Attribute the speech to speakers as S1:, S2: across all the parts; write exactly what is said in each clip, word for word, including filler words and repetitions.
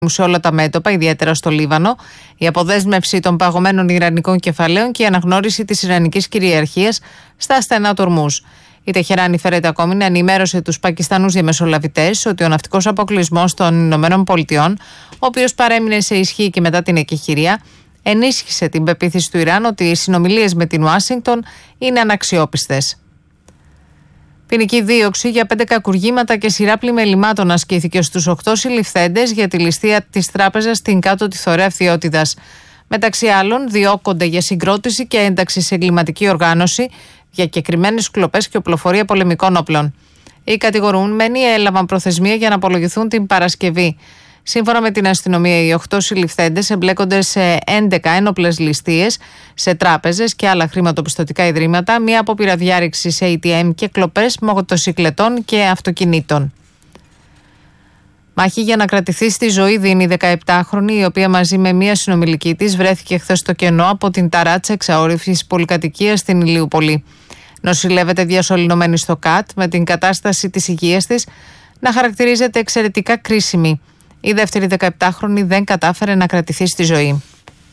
S1: σε όλα τα μέτωπα, ιδιαίτερα στο Λίβανο, η αποδέσμευση των παγωμένων ιρανικών κεφαλαίων και η αναγνώριση της ιρανικής κυριαρχίας στα στενά του Ορμούζ. Η Τεχεράνη φέρεται ακόμη να ενημέρωσε τους Πακιστανούς διαμεσολαβητές ότι ο ναυτικός αποκλεισμός των Ηνωμένων Πολιτειών, ο οποίος παρέμεινε σε ισχύ και μετά την εκεχηρία, ενίσχυσε την πεποίθηση του Ιράν ότι οι συνομιλίες με την Ουάσιγκτον είναι αναξιόπιστες. Ποινική δίωξη για πέντε κακουργήματα και σειρά πλημελημάτων ασκήθηκε στους οκτώ συλληφθέντες για τη ληστεία της τράπεζας στην Κάτω Τιθωρέα Φθιώτιδας. Μεταξύ άλλων, διώκονται για συγκρότηση και ένταξη σε εγκληματική οργάνωση, για κεκριμένες κλοπές και οπλοφορία πολεμικών όπλων. Οι κατηγορούμενοι έλαβαν προθεσμία για να απολογηθούν την Παρασκευή. Σύμφωνα με την αστυνομία, οι οκτώ συλληφθέντες εμπλέκονται σε έντεκα ένοπλες ληστείες σε τράπεζες και άλλα χρηματοπιστωτικά ιδρύματα, μία απόπειρα διάρρηξης σε έι τι εμ και κλοπές μοτοσυκλετών και αυτοκινήτων. Μάχη για να κρατηθεί στη ζωή δίνει η δεκαεπτάχρονη, η οποία μαζί με μία συνομιλική της βρέθηκε χθες στο κενό από την ταράτσα εξαόρυφης πολυκατοικίας στην Ηλιούπολη. Νοσηλεύεται διασωληνωμένη στο ΚΑΤ, με την κατάσταση της υγείας της να χαρακτηρίζεται εξαιρετικά κρίσιμη. Η δεύτερη δεκαεπτάχρονη δεν κατάφερε να κρατηθεί στη ζωή.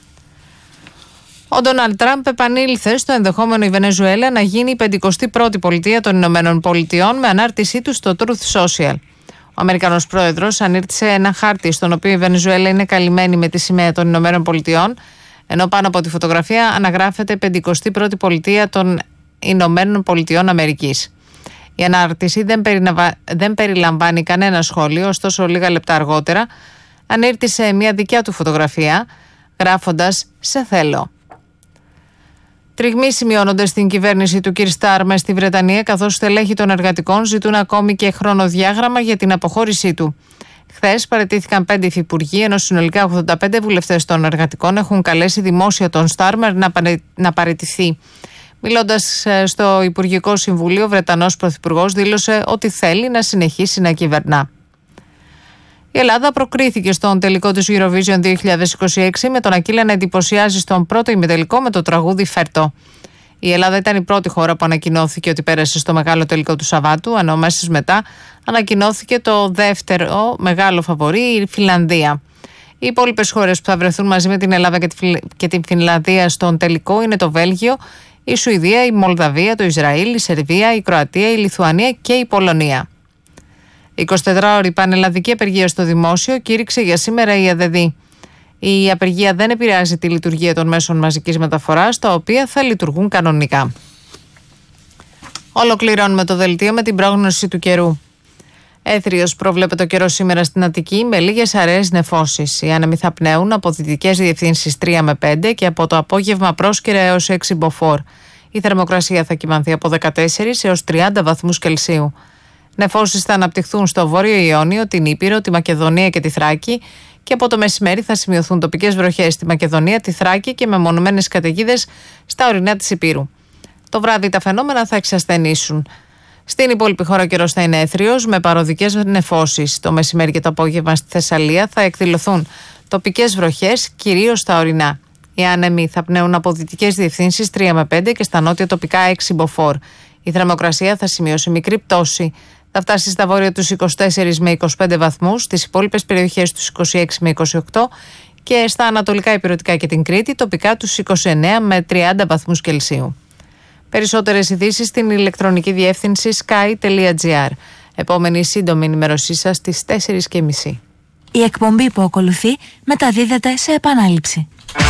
S1: Ο Ντόναλντ Τραμπ επανήλθε στο ενδεχόμενο η Βενεζουέλα να γίνει η πενηκοστή πρώτη πολιτεία των Ηνωμένων Πολιτειών με ανάρτησή του στο Truth Social. Ο Αμερικανός πρόεδρος ανήρτησε ένα χάρτη στον οποίο η Βενεζουέλα είναι καλυμμένη με τη σημαία των Ηνωμένων Πολιτειών, ενώ πάνω από τη φωτογραφία αναγράφεται πενηκοστή πρώτη πολιτεία των Ηνωμένων Πολιτειών Αμερικής. Η ανάρτηση δεν, περιλαμβα... δεν περιλαμβάνει κανένα σχόλιο, ωστόσο λίγα λεπτά αργότερα ανήρτησε μια δικιά του φωτογραφία, γράφοντας «Σε θέλω». Τριγμοί σημειώνονται στην κυβέρνηση του Κιρ Στάρμερ στη Βρετανία, καθώς στελέχη των εργατικών ζητούν ακόμη και χρονοδιάγραμμα για την αποχώρησή του. Χθες παραιτήθηκαν πέντε υφυπουργοί, ενώ συνολικά ογδόντα πέντε βουλευτές των εργατικών έχουν καλέσει δημόσια τον Στάρμερ να, παρε... να παραιτηθεί. Μιλώντας στο Υπουργικό Συμβουλίο, ο Βρετανός Πρωθυπουργός δήλωσε ότι θέλει να συνεχίσει να κυβερνά. Η Ελλάδα προκρίθηκε στον τελικό της Eurovision δύο χιλιάδες είκοσι έξι με τον Ακύλα να εντυπωσιάζει στον πρώτο ημιτελικό με το τραγούδι «Φέρτο». Η Ελλάδα ήταν η πρώτη χώρα που ανακοινώθηκε ότι πέρασε στο μεγάλο τελικό του Σαββάτου, ενώ αμέσως μετά ανακοινώθηκε το δεύτερο μεγάλο φαβορί, η Φινλανδία. Οι υπόλοιπες χώρες που θα βρεθούν μαζί με την Ελλάδα και την Φινλανδία στον τελικό είναι το Βέλγιο, η Σουηδία, η Μολδαβία, το Ισραήλ, η Σερβία, η Κροατία, η Λιθουανία και η Πολωνία. Η εικοσιτετράωρη πανελλαδική απεργία στο δημόσιο κήρυξε για σήμερα η ΑΔΔ. Η απεργία δεν επηρεάζει τη λειτουργία των μέσων μαζικής μεταφοράς, τα οποία θα λειτουργούν κανονικά. Ολοκληρώνουμε το δελτίο με την πρόγνωση του καιρού. Έθριος προβλέπεται ο καιρός σήμερα στην Αττική με λίγες αραιές νεφώσεις. Οι άνεμοι θα πνέουν από δυτικές διευθύνσεις τρία με πέντε και από το απόγευμα πρόσκαιρα έως έξι μποφόρ. Η θερμοκρασία θα κυμανθεί από δεκατέσσερις έως τριάντα βαθμούς Κελσίου. Νεφώσεις θα αναπτυχθούν στο Βόρειο Ιόνιο, την Ήπειρο, τη Μακεδονία και τη Θράκη και από το μεσημέρι θα σημειωθούν τοπικές βροχές στη Μακεδονία, τη Θράκη και μεμονωμένες καταιγίδες στα ορεινά της Ηπείρου. Το βράδυ τα φαινόμενα θα εξασθενήσουν. Στην υπόλοιπη χώρα ο καιρός θα είναι έθριος με παροδικές νεφώσεις. Το μεσημέρι και το απόγευμα στη Θεσσαλία θα εκδηλωθούν τοπικές βροχές, κυρίως στα ορεινά. Οι άνεμοι θα πνέουν από δυτικές διευθύνσεις τρία με πέντε και στα νότια τοπικά έξι μποφόρ. Η θερμοκρασία θα σημειώσει μικρή πτώση. Θα φτάσει στα βόρεια τους είκοσι τέσσερις με είκοσι πέντε βαθμούς, στις υπόλοιπες περιοχές τους είκοσι έξι με είκοσι οκτώ και στα ανατολικά ηπειρωτικά και την Κρήτη τοπικά τους είκοσι εννέα με τριάντα βαθμούς Κελσίου. Περισσότερες ειδήσεις στην ηλεκτρονική διεύθυνση sky τελεία gr. Επόμενη σύντομη ενημέρωσή σας στις τέσσερις και μισή.
S2: Η εκπομπή που ακολουθεί μεταδίδεται σε επανάληψη.